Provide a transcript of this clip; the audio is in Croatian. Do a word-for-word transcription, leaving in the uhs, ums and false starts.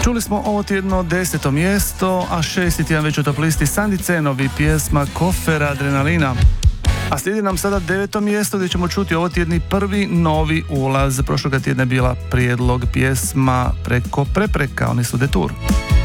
Čuli smo ovo tjedno deseto mjesto, a šesti tjedan već u top listi Sandi Cenovi pjesma Kofer Adrenalina. A slijedi nam sada deveto mjesto gdje ćemo čuti ovo tjedni prvi novi ulaz. Prošloga tjedna je bila prijedlog pjesma Preko prepreka, oni su Detour.